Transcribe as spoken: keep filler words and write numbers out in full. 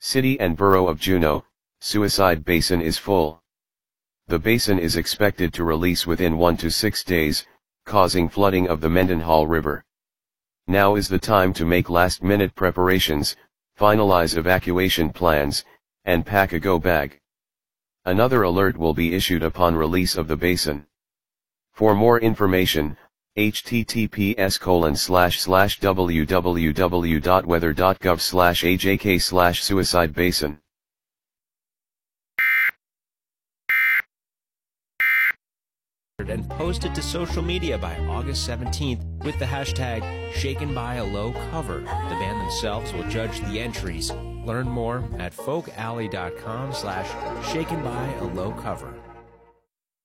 City and Borough of Juneau, suicide basin is full. The basin is expected to release within one to six days, causing flooding of the Mendenhall River. Now is the time to make last-minute preparations, finalize evacuation plans, and pack a go bag. Another alert will be issued upon release of the basin. For more information, h t t p s colon slash slash w w w dot weather dot gov slash a j k slash suicide basin. And posted to social media by August seventeenth with the hashtag Shaken by a Low Cover. The band themselves will judge the entries. Learn more at folk alley dot com slash shaken by a low cover.